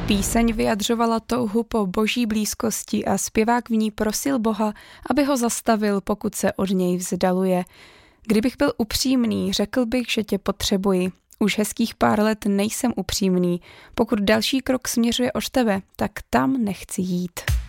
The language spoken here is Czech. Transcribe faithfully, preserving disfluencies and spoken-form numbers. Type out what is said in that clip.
Píseň vyjadřovala touhu po boží blízkosti a zpěvák v ní prosil Boha, aby ho zastavil, pokud se od něj vzdaluje. Kdybych byl upřímný, řekl bych, že tě potřebuji. Už hezkých pár let nejsem upřímný. Pokud další krok směřuje od tebe, tak tam nechci jít.